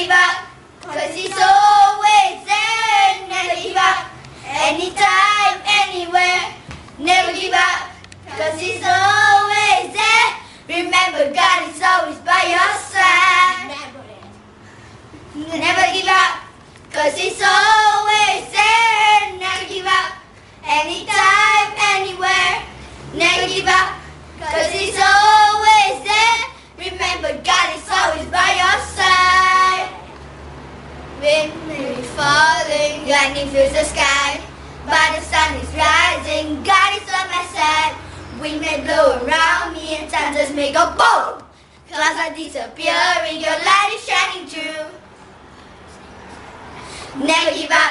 give up, 'cause He's always there. Never give up, anytime, anywhere. Never give up, 'cause He's always there. Remember, God is always by your side. Never give up, 'cause He's always there. Never give up, anytime, anywhere. Never give up, 'cause He's always there. Remember, God is always by your side. Wind may be falling, lightning fills the sky, but the sun is rising. God is on my side. Wind may blow around me and thunders may go boom. Clouds are disappearing, your light is shining through. Never give up,